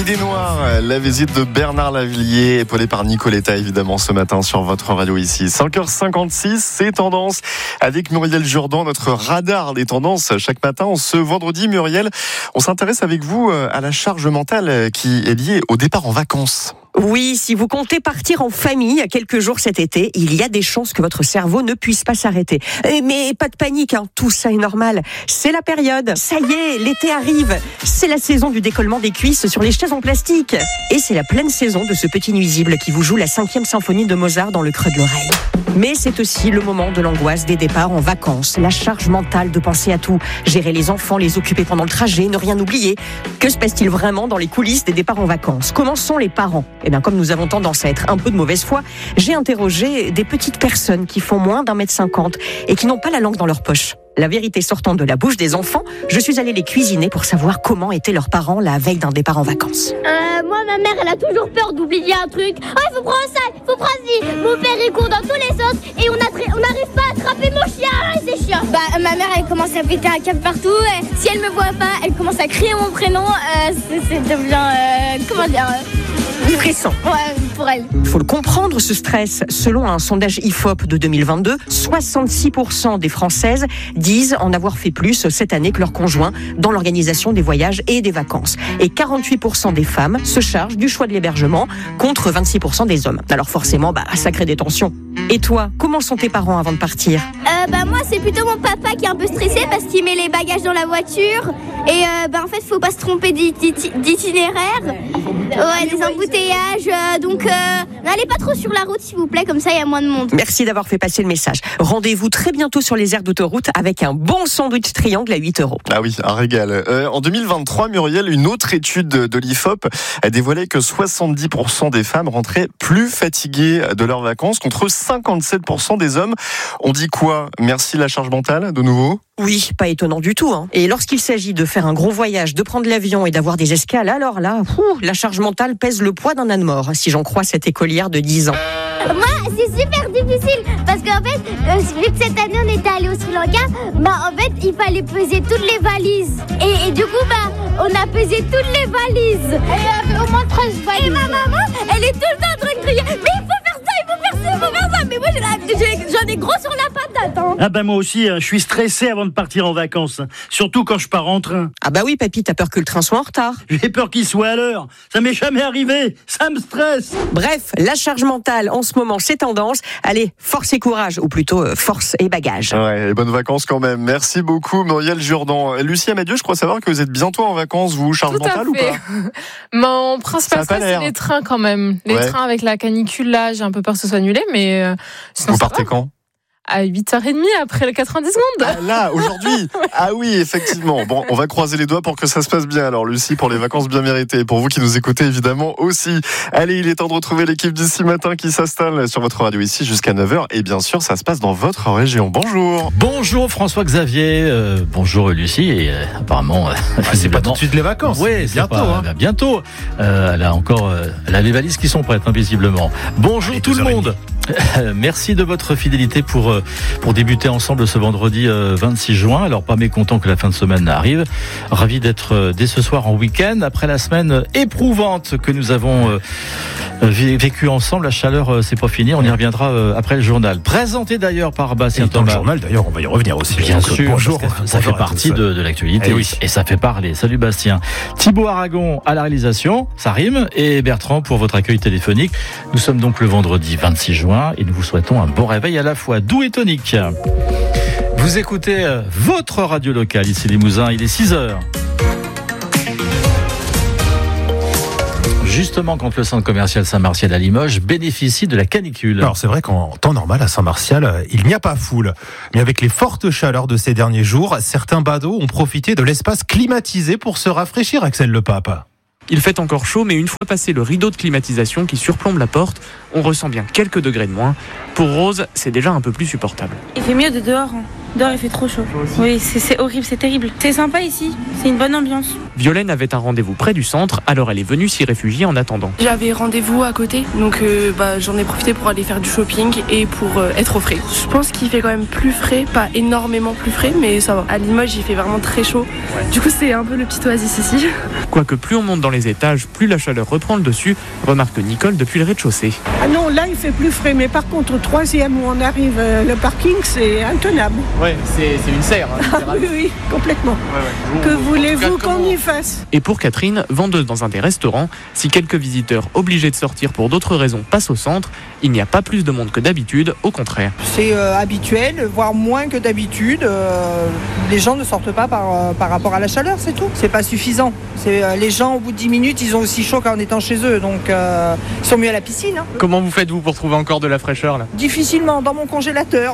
Idée noire, la visite de Bernard Lavilliers, épaulé par Nicoletta évidemment ce matin sur votre radio ici. 5h56, c'est Tendance avec Muriel Jourdan, notre radar des tendances chaque matin. Ce vendredi, Muriel, on s'intéresse avec vous à la charge mentale qui est liée au départ en vacances. Oui, si vous comptez partir en famille quelques jours cet été, il y a des chances que votre cerveau ne puisse pas s'arrêter. Mais pas de panique, tout ça est normal. C'est la période. Ça y est, l'été arrive. C'est la saison du décollement des cuisses sur les chaises en plastique. Et c'est la pleine saison de ce petit nuisible qui vous joue la 5e symphonie de Mozart dans le creux de l'oreille. Mais c'est aussi le moment de l'angoisse des départs en vacances, la charge mentale de penser à tout, gérer les enfants, les occuper pendant le trajet, ne rien oublier. Que se passe-t-il vraiment dans les coulisses des départs en vacances ? Comment sont les parents ? Comme nous avons tendance à être un peu de mauvaise foi, j'ai interrogé des petites personnes qui font moins d'1m50 et qui n'ont pas la langue dans leur poche. La vérité sortant de la bouche des enfants, je suis allée les cuisiner pour savoir comment étaient leurs parents la veille d'un départ en vacances. Moi, ma mère, elle a toujours peur d'oublier un truc. Oh, il faut prendre ça, il faut prendre ci. Mon père, il court dans tous les sens et on n'arrive pas à attraper mon chien. C'est chiant. Ma mère, elle commence à péter un câble partout. Si elle me voit pas, elle commence à crier mon prénom. C'est devient, Stressant. Ouais, pour elle. Il faut le comprendre, ce stress. Selon un sondage IFOP de 2022, 66% des Françaises disent en avoir fait plus cette année que leur conjoint dans l'organisation des voyages et des vacances. Et 48% des femmes se chargent du choix de l'hébergement contre 26% des hommes. Alors forcément, ça crée des tensions. Et toi, comment sont tes parents avant de partir ? Moi, c'est plutôt mon papa qui est un peu stressé parce qu'il met les bagages dans la voiture. Et en fait, faut pas se tromper d'itinéraire. Ouais, des embouteillages. Donc, n'allez pas trop sur la route, s'il vous plaît, comme ça, il y a moins de monde. Merci d'avoir fait passer le message. Rendez-vous très bientôt sur les aires d'autoroute avec un bon sandwich triangle à 8 €. Ah oui, un régal. En 2023, Muriel, une autre étude de l'IFOP a dévoilé que 70% des femmes rentraient plus fatiguées de leurs vacances contre 57% des hommes. On dit quoi ? Merci la charge mentale, de nouveau ? Oui, pas étonnant du tout. Et lorsqu'il s'agit de faire un gros voyage, de prendre l'avion et d'avoir des escales, alors là, la charge mentale pèse le poids d'un âne mort, si j'en crois cette écolière de 10 ans. Moi, c'est super difficile parce qu'en fait, vu que cette année on était allé au Sri Lanka, en fait, il fallait peser toutes les valises. Et du coup, on a pesé toutes les valises. Et il y avait au moins 13 valises. Et ma maman, elle est tout le temps en train de crier, mais il faut faire ça, il faut faire ça, il faut faire ça. Mais moi, j'en ai gros sur la patate. Moi aussi, je suis stressé avant de partir en vacances. Surtout quand je pars en train. Oui, papy, t'as peur que le train soit en retard. J'ai peur qu'il soit à l'heure. Ça m'est jamais arrivé. Ça me stresse. Bref, la charge mentale, en ce moment, c'est tendance. Allez, force et courage, ou plutôt force et bagage. Ouais, et bonnes vacances quand même. Merci beaucoup, Muriel Jourdan. Lucie Amadieu, je crois savoir que vous êtes bientôt en vacances, vous, charge mentale ou pas ? Mon principal stress, c'est les trains quand même. Les trains avec la canicule, là, j'ai un peu peur que ce soit annulé, mais sinon, vous partez quand ? À 8h30 après les 90 secondes. Là, aujourd'hui. Ah oui, effectivement. Bon, on va croiser les doigts pour que ça se passe bien. Alors, Lucie, pour les vacances bien méritées. Pour vous qui nous écoutez, évidemment, aussi. Allez, il est temps de retrouver l'équipe d'ici matin qui s'installe sur votre radio ici jusqu'à 9h. Et bien sûr, ça se passe dans votre région. Bonjour. Bonjour François-Xavier. Bonjour Lucie. Et apparemment, c'est pas tout de suite les vacances. Oui, bientôt. Bientôt. Elle a les valises qui sont prêtes, visiblement. Bonjour tout le monde. Merci de votre fidélité pour débuter ensemble ce vendredi 26 juin. Alors, pas mécontent que la fin de semaine arrive. Ravi d'être dès ce soir en week-end. Après la semaine éprouvante que nous avons vécue ensemble, la chaleur, c'est pas fini. On y reviendra après le journal. Présenté d'ailleurs par Bastien Thomas. Dans le journal, d'ailleurs, on va y revenir aussi. Bien sûr. Bonjour. Ça fait partie de l'actualité. Et ça fait parler. Salut Bastien. Thibaut Aragon à la réalisation. Ça rime. Et Bertrand pour votre accueil téléphonique. Nous sommes donc le vendredi 26 juin. Et nous vous souhaitons un bon réveil à la fois doux et tonique. Vous écoutez votre radio locale, ici Limousin, il est 6h. Justement, quand le centre commercial Saint-Martial à Limoges bénéficie de la canicule. Alors c'est vrai qu'en temps normal à Saint-Martial, il n'y a pas foule. Mais avec les fortes chaleurs de ces derniers jours, certains badauds ont profité de l'espace climatisé pour se rafraîchir, Axel Le Pape. Il fait encore chaud, mais une fois passé le rideau de climatisation qui surplombe la porte, on ressent bien quelques degrés de moins. Pour Rose, c'est déjà un peu plus supportable. Il fait mieux de dehors. Dehors, il fait trop chaud. Oui, c'est horrible, c'est terrible. C'est sympa ici, c'est une bonne ambiance. Violaine avait un rendez-vous près du centre, alors elle est venue s'y réfugier en attendant. J'avais rendez-vous à côté, donc j'en ai profité pour aller faire du shopping et pour être au frais. Je pense qu'il fait quand même plus frais, pas énormément plus frais, mais ça va. À Limoges, il fait vraiment très chaud. Ouais. Du coup, c'est un peu le petit oasis ici. Quoique plus on monte dans les étages, plus la chaleur reprend le dessus, remarque Nicole depuis le rez-de-chaussée. Ah non, là, il fait plus frais, mais par contre, au troisième où on arrive, le parking, c'est intenable. Ouais, c'est une serre. Hein, oui, complètement. Ouais. Que voulez-vous qu'on y fasse ? Et pour Catherine, vendeuse dans un des restaurants, si quelques visiteurs obligés de sortir pour d'autres raisons passent au centre, il n'y a pas plus de monde que d'habitude, au contraire. C'est habituel, voire moins que d'habitude. Les gens ne sortent pas par rapport à la chaleur, c'est tout. C'est pas suffisant. Les gens, au bout de 10 minutes, ils ont aussi chaud qu'en étant chez eux, donc ils sont mieux à la piscine. Hein. Comment vous faites-vous pour trouver encore de la fraîcheur là ? Difficilement, dans mon congélateur.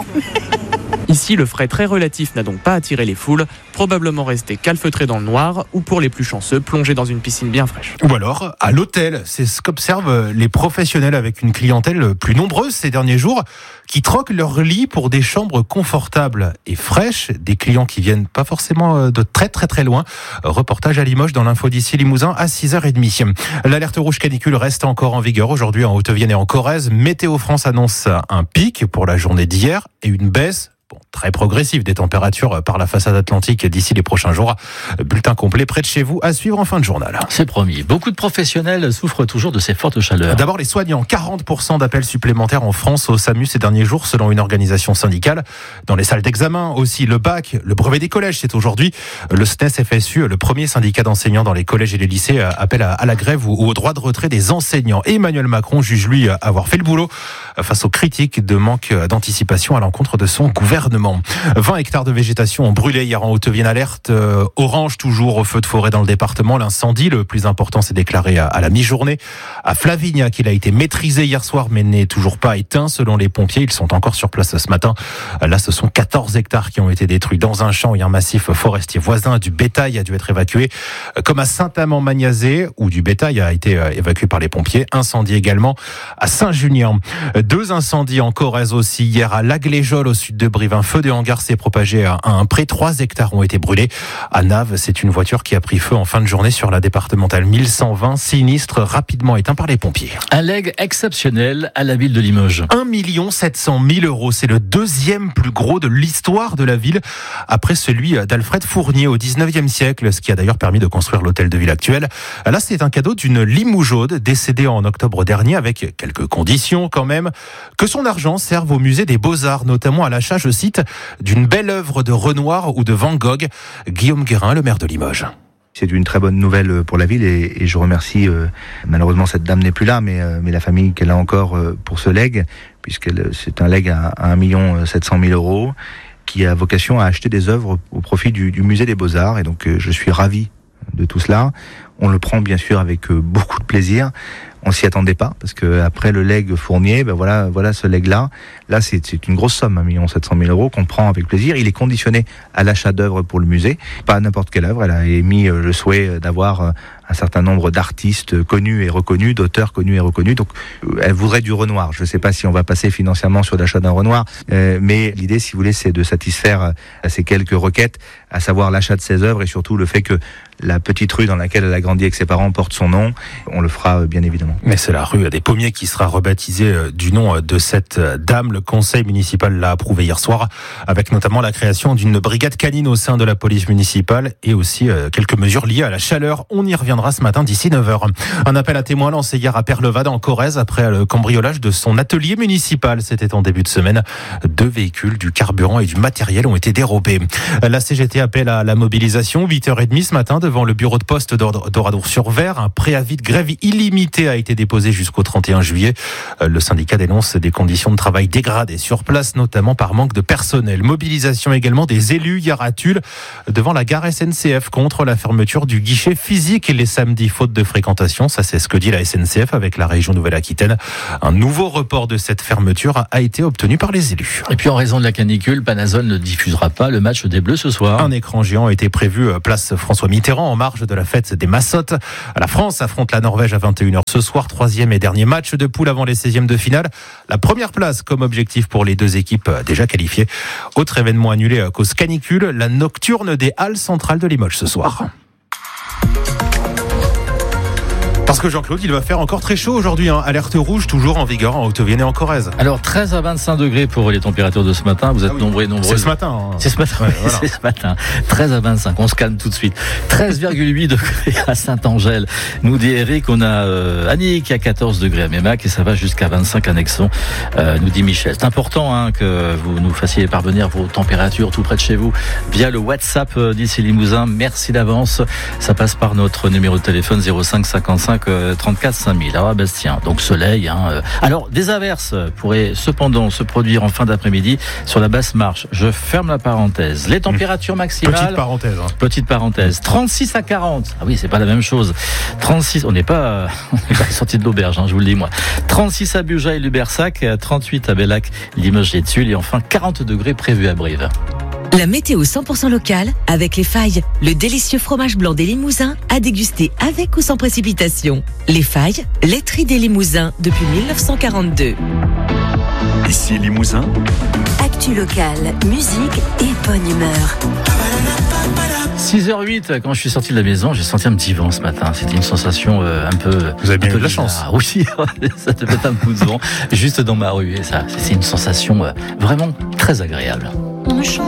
Ici, le frais très relatif n'a donc pas attiré les foules, probablement resté calfeutré dans le noir ou pour les plus chanceux, plongé dans une piscine bien fraîche. Ou alors à l'hôtel, c'est ce qu'observent les professionnels avec une clientèle plus nombreuse ces derniers jours qui troquent leur lit pour des chambres confortables et fraîches, des clients qui viennent pas forcément de très très très loin. Reportage à Limoges dans l'info d'ici Limousin à 6h30. L'alerte rouge canicule reste encore en vigueur aujourd'hui en Haute-Vienne et en Corrèze. Météo France annonce un pic pour la journée d'hier et une baisse très progressive des températures par la façade atlantique d'ici les prochains jours. Bulletin complet près de chez vous à suivre en fin de journal. C'est promis. Beaucoup de professionnels souffrent toujours de ces fortes chaleurs. D'abord les soignants. 40% d'appels supplémentaires en France au SAMU ces derniers jours selon une organisation syndicale. Dans les salles d'examen aussi, le bac, le brevet des collèges, c'est aujourd'hui. Le SNES-FSU, le premier syndicat d'enseignants dans les collèges et les lycées, appelle à la grève ou au droit de retrait des enseignants. Emmanuel Macron juge lui avoir fait le boulot face aux critiques de manque d'anticipation à l'encontre de son gouvernement. 20 hectares de végétation ont brûlé hier en Haute-Vienne. Alerte orange toujours au feu de forêt dans le département. L'incendie le plus important s'est déclaré à la mi-journée à Flavignac. Il a été maîtrisé hier soir mais n'est toujours pas éteint selon les pompiers. Ils sont encore sur place ce matin. Là, ce sont 14 hectares qui ont été détruits dans un champ et un massif forestier voisin. Du bétail a dû être évacué, comme à Saint-Amand-Magnazé où du bétail a été évacué par les pompiers. Incendie également à Saint-Junien. 2 incendies en Corrèze aussi hier à Lagléjol au sud de Brive. Un feu de hangar s'est propagé à un pré. 3 hectares ont été brûlés. À Naves, c'est une voiture qui a pris feu en fin de journée sur la départementale 1120. Sinistre rapidement éteint par les pompiers. Un legs exceptionnel à la ville de Limoges. 1 700 000 €. C'est le 2e plus gros de l'histoire de la ville après celui d'Alfred Fournier au 19e siècle, ce qui a d'ailleurs permis de construire l'hôtel de ville actuel. Là, c'est un cadeau d'une Limougeaude décédée en octobre dernier avec quelques conditions quand même. Que son argent serve au musée des Beaux-Arts, notamment à l'achat, je cite, d'une belle œuvre de Renoir ou de Van Gogh. Guillaume Guérin, le maire de Limoges. C'est une très bonne nouvelle pour la ville et je remercie, malheureusement cette dame n'est plus là, mais la famille qu'elle a encore pour ce legs, puisque c'est un legs à 1 700 000 € qui a vocation à acheter des œuvres au profit du musée des Beaux-Arts. Et donc je suis ravi de tout cela. On le prend bien sûr avec beaucoup de plaisir. On s'y attendait pas parce que après le legs Fournier, voilà ce legs-là. Là, c'est une grosse somme, 1 700 000 € qu'on prend avec plaisir. Il est conditionné à l'achat d'œuvres pour le musée, pas n'importe quelle œuvre. Elle a émis le souhait d'avoir un certain nombre d'artistes connus et reconnus, d'auteurs connus et reconnus. Donc, elle voudrait du Renoir. Je ne sais pas si on va passer financièrement sur l'achat d'un Renoir, mais l'idée, si vous voulez, c'est de satisfaire ces quelques requêtes, à savoir l'achat de ces œuvres et surtout le fait que la petite rue dans laquelle elle a grandi avec ses parents porte son nom. On le fera bien évidemment. Mais c'est la rue des Pommiers qui sera rebaptisée du nom de cette dame. Le conseil municipal l'a approuvé hier soir, avec notamment la création d'une brigade canine au sein de la police municipale et aussi quelques mesures liées à la chaleur. On y reviendra ce matin d'ici 9h. Un appel à témoins lancé hier à Perlevade en Corrèze après le cambriolage de son atelier municipal. C'était en début de semaine. 2 véhicules, du carburant et du matériel ont été dérobés. La CGT appelle à la mobilisation. 8h30 ce matin devant le bureau de poste d'Oradour-sur-Ver. Un préavis de grève illimité a été déposé jusqu'au 31 juillet. Le syndicat dénonce des conditions de travail dégradées sur place, notamment par manque de personnel. Mobilisation également des élus hier à Tulle devant la gare SNCF contre la fermeture du guichet physique. Les les samedis faute de fréquentation. Ça, c'est ce que dit la SNCF avec la région Nouvelle-Aquitaine. Un nouveau report de cette fermeture a été obtenu par les élus. Et puis en raison de la canicule, Panazol ne diffusera pas le match des Bleus ce soir. Un écran géant a été prévu place François Mitterrand en marge de la fête des Massottes. La France affronte la Norvège à 21h ce soir, 3e et dernier match de poule avant les 16e de finale. La première place comme objectif pour les deux équipes déjà qualifiées. Autre événement annulé à cause canicule, la nocturne des Halles centrales de Limoges ce soir. Parce que Jean-Claude, il va faire encore très chaud aujourd'hui. Alerte rouge toujours en vigueur en Haute-Vienne et en Corrèze. Alors 13 à 25 degrés pour les températures de ce matin. Vous êtes nombreux et nombreuses. C'est ce matin. C'est ce matin. Ouais, voilà. C'est ce matin. 13 à 25. On se calme tout de suite. 13,8 degrés à Saint-Angèle. Nous dit Eric. On a Annick à 14 degrés à Mémac et ça va jusqu'à 25 à Nexon. Nous dit Michel. C'est important que vous nous fassiez parvenir vos températures tout près de chez vous via le WhatsApp d'ici Limousin. Merci d'avance. Ça passe par notre numéro de téléphone 05 55 34 5000 à Bastien. Donc soleil. Alors des averses pourraient cependant se produire en fin d'après-midi sur la basse marche. Je ferme la parenthèse. Les températures maximales. Petite parenthèse. 36 à 40. Ah oui, c'est pas la même chose. 36. On n'est pas sorti de l'auberge. Je vous le dis moi. 36 à Bugeac et Lubersac. 38 à Bellac, Limoges et Tulle. Et enfin 40 degrés prévus à Brive. La météo 100% locale avec Les Failles, le délicieux fromage blanc des Limousins à déguster avec ou sans précipitation. Les Failles, laiterie des Limousins depuis 1942. Ici Limousin. Actu locale, musique et bonne humeur. 6h08, quand je suis sorti de la maison, j'ai senti un petit vent ce matin. C'était une sensation un peu... Vous avez bien eu de la chance. Oui, ça te fait un coup de vent juste dans ma rue. Et ça, c'est une sensation vraiment très agréable.